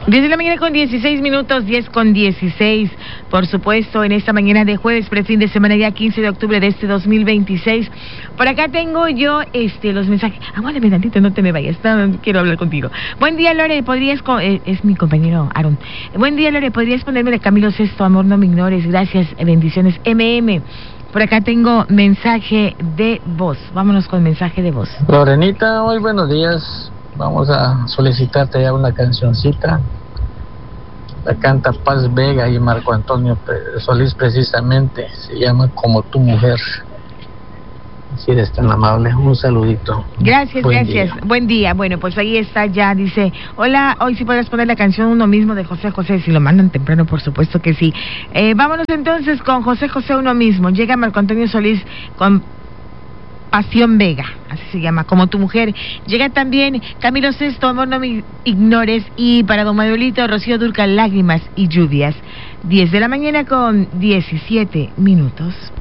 10 de la mañana con 16 minutos, 10 con 16, por supuesto, en esta mañana de jueves, prefin de semana ya 15 de octubre de este 2026. Por acá tengo yo los mensajes. Aguárdame tantito, no te me vayas, no, quiero hablar contigo. Buen día, Lore, ¿podrías, es mi compañero Aaron. Buen día, Lore, ¿podrías ponerme de Camilo Sesto, Amor no me ignores? Gracias, bendiciones, MM. Por acá tengo mensaje de voz, vámonos con mensaje de voz. Lorenita, muy buenos días. Vamos a solicitarte ya una cancioncita. La canta Paz Vega y Marco Antonio Solís precisamente. Se llama Como tu mujer. Si eres tan amable, un saludito. Gracias, gracias. Buen día. Bueno, pues ahí está ya, dice, hola, hoy sí podrás poner la canción Uno Mismo de José José, si lo mandan temprano, por supuesto que sí. Vámonos entonces con José José Uno Mismo. Llega Marco Antonio Solís con Pasión Vega, así se llama, Como tu mujer. Llega también Camilo Sesto, Amor no me ignores, y para don Manuelito, Rocío Dúrcal, Lágrimas y lluvias. 10 de la mañana con 17 minutos.